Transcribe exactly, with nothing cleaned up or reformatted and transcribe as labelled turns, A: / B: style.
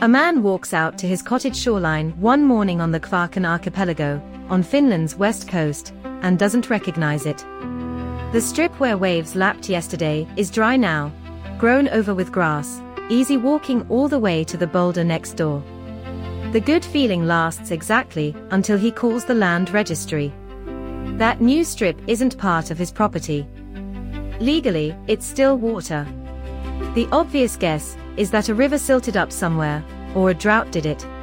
A: A man walks out to his cottage shoreline one morning on the Kvarken archipelago, on Finland's west coast, and doesn't recognize it. The strip where waves lapped yesterday is dry now, grown over with grass, easy walking all the way to the boulder next door. The good feeling lasts exactly until he calls the land registry. That new strip isn't part of his property. Legally, it's still water. The obvious guess is that a river silted up somewhere, or a drought did it.